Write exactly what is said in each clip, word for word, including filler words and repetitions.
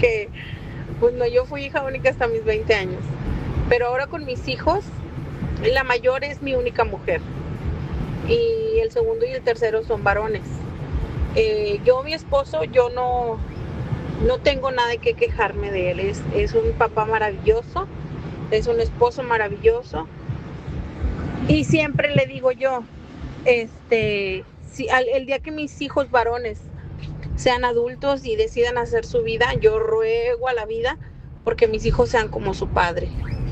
porque, pues no, yo fui hija única hasta mis veinte años. Pero ahora con mis hijos, la mayor es mi única mujer. Y el segundo y el tercero son varones. Eh, yo, mi esposo, yo no, no tengo nada que quejarme de él. Es, es un papá maravilloso, es un esposo maravilloso. Y siempre le digo yo, este, si, al, el día que mis hijos varones sean adultos y decidan hacer su vida, yo ruego a la vida porque mis hijos sean como su padre.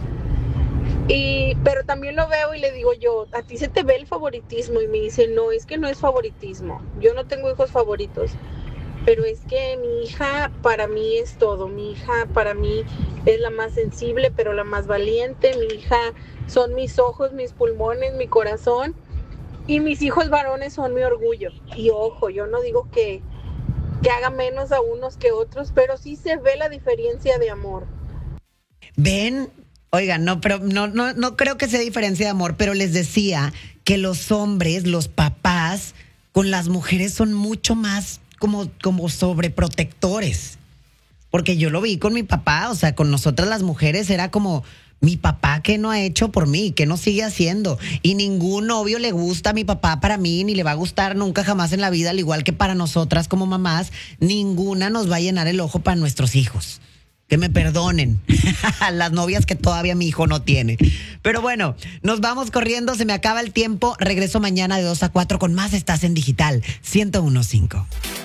Y, pero también lo veo y le digo yo, a ti se te ve el favoritismo, y me dice, no, es que no es favoritismo, yo no tengo hijos favoritos, pero es que mi hija para mí es todo, mi hija para mí es la más sensible, pero la más valiente, mi hija son mis ojos, mis pulmones, mi corazón, y mis hijos varones son mi orgullo. Y ojo, yo no digo que, que haga menos a unos que otros, pero sí se ve la diferencia de amor. Ven, oigan, no, pero no, no, no creo que sea diferencia de amor, pero les decía que los hombres, los papás, con las mujeres son mucho más como, como sobreprotectores. Porque yo lo vi con mi papá, o sea, con nosotras las mujeres era como, mi papá, ¿qué no ha hecho por mí? ¿Qué no sigue haciendo? Y ningún novio le gusta a mi papá para mí, ni le va a gustar nunca jamás en la vida, al igual que para nosotras como mamás, ninguna nos va a llenar el ojo para nuestros hijos. Que me perdonen las novias que todavía mi hijo no tiene. Pero bueno, nos vamos corriendo, se me acaba el tiempo. Regreso mañana de dos a cuatro con más. Estás en Digital ciento uno punto cinco.